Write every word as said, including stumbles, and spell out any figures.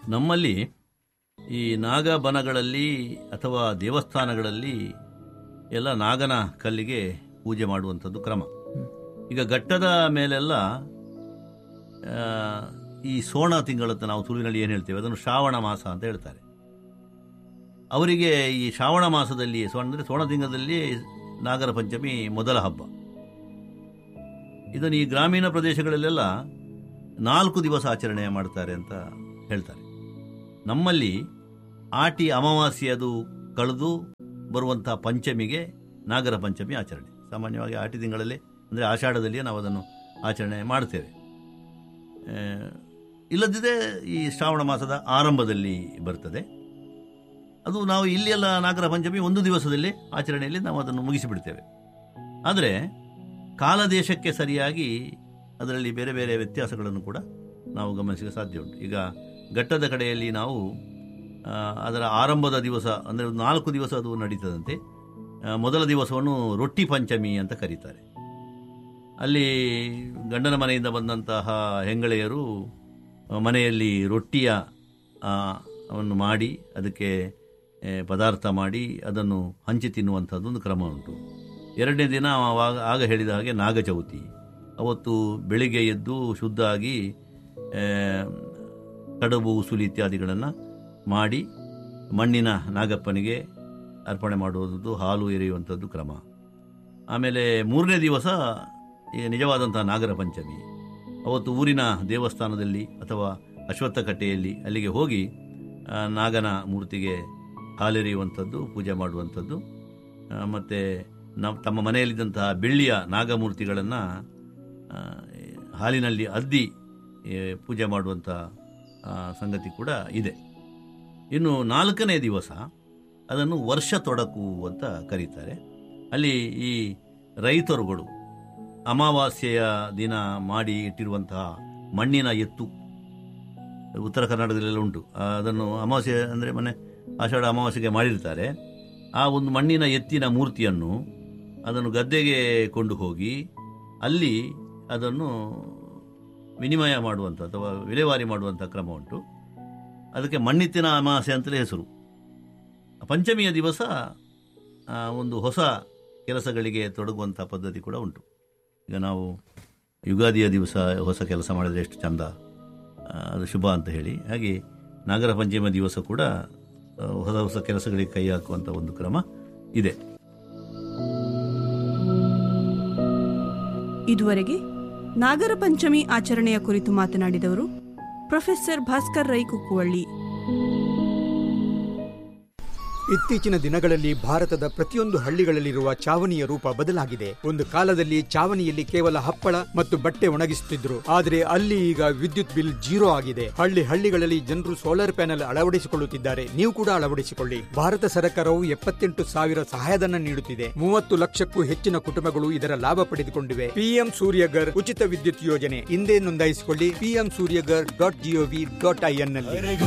ನಮ್ಮಲ್ಲಿ ಈ ನಾಗಬನಗಳಲ್ಲಿ ಅಥವಾ ದೇವಸ್ಥಾನಗಳಲ್ಲಿ ಎಲ್ಲ ನಾಗನ ಕಲ್ಲಿಗೆ ಪೂಜೆ ಮಾಡುವಂಥದ್ದು ಕ್ರಮ. ಈಗ ಘಟ್ಟದ ಮೇಲೆಲ್ಲ ಈ ಸೋಣ ತಿಂಗಳತ್ತ ನಾವು ತುಳುವಿನಲ್ಲಿ ಏನು ಹೇಳ್ತೇವೆ ಅದನ್ನು ಶ್ರಾವಣ ಮಾಸ ಅಂತ ಹೇಳ್ತಾರೆ. ಅವರಿಗೆ ಈ ಶ್ರಾವಣ ಮಾಸದಲ್ಲಿ ಸೋಣ ಅಂದರೆ ಸೋಣ ತಿಂಗಳಲ್ಲಿ ನಾಗರ ಪಂಚಮಿ ಮೊದಲ ಹಬ್ಬ. ಇದನ್ನು ಈ ಗ್ರಾಮೀಣ ಪ್ರದೇಶಗಳಲ್ಲೆಲ್ಲ ನಾಲ್ಕು ದಿವಸ ಆಚರಣೆ ಮಾಡ್ತಾರೆ ಅಂತ ಹೇಳ್ತಾರೆ. ನಮ್ಮಲ್ಲಿ ಆಟಿ ಅಮಾವಾಸ್ಯೆಯದು ಕಳೆದು ಬರುವಂಥ ಪಂಚಮಿಗೆ ನಾಗರ ಪಂಚಮಿ ಆಚರಣೆ. ಸಾಮಾನ್ಯವಾಗಿ ಆಟಿ ತಿಂಗಳಲ್ಲಿ ಅಂದರೆ ಆಷಾಢದಲ್ಲಿಯೇ ನಾವು ಅದನ್ನು ಆಚರಣೆ ಮಾಡ್ತೇವೆ. ಇಲ್ಲದಿದ್ದರೆ ಈ ಶ್ರಾವಣ ಮಾಸದ ಆರಂಭದಲ್ಲಿ ಬರ್ತದೆ. ಅದು ನಾವು ಇಲ್ಲೆಲ್ಲ ನಾಗರ ಪಂಚಮಿ ಒಂದು ದಿವಸದಲ್ಲಿ ಆಚರಣೆಯಲ್ಲಿ ನಾವು ಅದನ್ನು ಮುಗಿಸಿಬಿಡ್ತೇವೆ. ಆದರೆ ಕಾಲದೇಶಕ್ಕೆ ಸರಿಯಾಗಿ ಅದರಲ್ಲಿ ಬೇರೆ ಬೇರೆ ವ್ಯತ್ಯಾಸಗಳನ್ನು ಕೂಡ ನಾವು ಗಮನಿಸಲು ಸಾಧ್ಯ ಉಂಟು. ಈಗ ಘಟ್ಟದ ಕಡೆಯಲ್ಲಿ ನಾವು ಅದರ ಆರಂಭದ ದಿವಸ ಅಂದರೆ ಒಂದು ನಾಲ್ಕು ದಿವಸ ಅದು ನಡೀತದಂತೆ. ಮೊದಲ ದಿವಸವನ್ನು ರೊಟ್ಟಿ ಪಂಚಮಿ ಅಂತ ಕರೀತಾರೆ. ಅಲ್ಲಿ ಗಂಡನ ಮನೆಯಿಂದ ಬಂದಂತಹ ಹೆಂಗಳೆಯರು ಮನೆಯಲ್ಲಿ ರೊಟ್ಟಿಯ ಅವನ್ನು ಮಾಡಿ ಅದಕ್ಕೆ ಪದಾರ್ಥ ಮಾಡಿ ಅದನ್ನು ಹಂಚಿ ತಿನ್ನುವಂಥದ್ದು ಒಂದು ಕ್ರಮ ಉಂಟು. ಎರಡನೇ ದಿನ ಆಗ ಹೇಳಿದ ಹಾಗೆ ನಾಗಚೌತಿ. ಅವತ್ತು ಬೆಳಿಗ್ಗೆ ಎದ್ದು ಶುದ್ಧ ಆಗಿ ಕಡುಬು ಉಸುಲಿ ಇತ್ಯಾದಿಗಳನ್ನು ಮಾಡಿ ಮಣ್ಣಿನ ನಾಗಪ್ಪನಿಗೆ ಅರ್ಪಣೆ ಮಾಡುವುದು, ಹಾಲು ಎರೆಯುವಂಥದ್ದು ಕ್ರಮ. ಆಮೇಲೆ ಮೂರನೇ ದಿವಸ ನಿಜವಾದಂಥ ನಾಗರ ಪಂಚಮಿ. ಅವತ್ತು ಊರಿನ ದೇವಸ್ಥಾನದಲ್ಲಿ ಅಥವಾ ಅಶ್ವತ್ಥ ಕಟ್ಟೆಯಲ್ಲಿ ಅಲ್ಲಿಗೆ ಹೋಗಿ ನಾಗನ ಮೂರ್ತಿಗೆ ಹಾಲೆರೆಯುವಂಥದ್ದು, ಪೂಜೆ ಮಾಡುವಂಥದ್ದು. ಮತ್ತು ನಮ್ಮ ತಮ್ಮ ಮನೆಯಲ್ಲಿದ್ದಂತಹ ಬೆಳ್ಳಿಯ ನಾಗಮೂರ್ತಿಗಳನ್ನು ಹಾಲಿನಲ್ಲಿ ಅದ್ದಿ ಪೂಜೆ ಮಾಡುವಂಥ ಸಂಗತಿ ಕೂಡ ಇದೆ. ಇನ್ನು ನಾಲ್ಕನೇ ದಿವಸ ಅದನ್ನು ವರ್ಷ ತೊಡಕು ಅಂತ ಕರೀತಾರೆ. ಅಲ್ಲಿ ಈ ರೈತರುಗಳು ಅಮಾವಾಸ್ಯೆಯ ದಿನ ಮಾಡಿ ಇಟ್ಟಿರುವಂತಹ ಮಣ್ಣಿನ ಎತ್ತು, ಉತ್ತರ ಕರ್ನಾಟಕದಲ್ಲೆಲ್ಲ ಉಂಟು. ಅದನ್ನು ಅಮಾವಾಸ್ಯೆ ಅಂದರೆ ಮನೆ ಆಷಾಢ ಅಮಾವಾಸ್ಯೆಗೆ ಮಾಡಿರ್ತಾರೆ. ಆ ಒಂದು ಮಣ್ಣಿನ ಎತ್ತಿನ ಮೂರ್ತಿಯನ್ನು ಅದನ್ನು ಗದ್ದೆಗೆ ಕೊಂಡು ಹೋಗಿ ಅಲ್ಲಿ ಅದನ್ನು ವಿನಿಮಯ ಮಾಡುವಂಥ ಅಥವಾ ವಿಲೇವಾರಿ ಮಾಡುವಂಥ ಕ್ರಮ ಉಂಟು. ಅದಕ್ಕೆ ಮಣ್ಣಿತ್ತಿನ ಅಮಾವಾಸ್ಯೆ ಅಂತಲೇ ಹೆಸರು. ಪಂಚಮಿಯ ದಿವಸ ಒಂದು ಹೊಸ ಕೆಲಸಗಳಿಗೆ ತೊಡಗುವಂಥ ಪದ್ಧತಿ ಕೂಡ ಉಂಟು. ಈಗ ನಾವು ಯುಗಾದಿಯ ದಿವಸ ಹೊಸ ಕೆಲಸ ಮಾಡಿದರೆ ಎಷ್ಟು ಚಂದ, ಅದು ಶುಭ ಅಂತ ಹೇಳಿ, ಹಾಗೆ ನಾಗರ ಪಂಚಮಿಯ ದಿವಸ ಕೂಡ ಹೊಸ ಹೊಸ ಕೆಲಸಗಳಿಗೆ ಕೈ ಹಾಕುವಂಥ ಒಂದು ಕ್ರಮ ಇದೆ. ಇದುವರೆಗೆ ನಾಗರ ಪಂಚಮಿ ಆಚರಣೆಯ ಕುರಿತು ಮಾತನಾಡಿದವರು ಪ್ರೊಫೆಸರ್ ಭಾಸ್ಕರ್ ರೈ ಕುಕ್ಕುವಳ್ಳಿ. ಇತ್ತೀಚಿನ ದಿನಗಳಲ್ಲಿ ಭಾರತದ ಪ್ರತಿಯೊಂದು ಹಳ್ಳಿಗಳಲ್ಲಿರುವ ಚಾವಣಿಯ ರೂಪ ಬದಲಾಗಿದೆ. ಒಂದು ಕಾಲದಲ್ಲಿ ಚಾವಣಿಯಲ್ಲಿ ಕೇವಲ ಹಪ್ಪಳ ಮತ್ತು ಬಟ್ಟೆ ಒಣಗಿಸುತ್ತಿದ್ರು, ಆದರೆ ಅಲ್ಲಿ ಈಗ ವಿದ್ಯುತ್ ಬಿಲ್ ಜೀರೋ ಆಗಿದೆ. ಹಳ್ಳಿ ಹಳ್ಳಿಗಳಲ್ಲಿ ಜನರು ಸೋಲಾರ್ ಪ್ಯಾನೆಲ್ ಅಳವಡಿಸಿಕೊಳ್ಳುತ್ತಿದ್ದಾರೆ. ನೀವು ಕೂಡ ಅಳವಡಿಸಿಕೊಳ್ಳಿ. ಭಾರತ ಸರ್ಕಾರವು ಎಪ್ಪತ್ತೆಂಟು ಸಾವಿರ ಸಹಾಯಧನ ನೀಡುತ್ತಿದೆ. ಮೂವತ್ತು ಲಕ್ಷಕ್ಕೂ ಹೆಚ್ಚಿನ ಕುಟುಂಬಗಳು ಇದರ ಲಾಭ ಪಡೆದುಕೊಂಡಿವೆ. ಪಿಎಂ ಸೂರ್ಯಗರ್ ಉಚಿತ ವಿದ್ಯುತ್ ಯೋಜನೆ ಹಿಂದೆ ನೋಂದಾಯಿಸಿಕೊಳ್ಳಿ. PM Surya Ghar dot gov dot IN ನಲ್ಲಿ.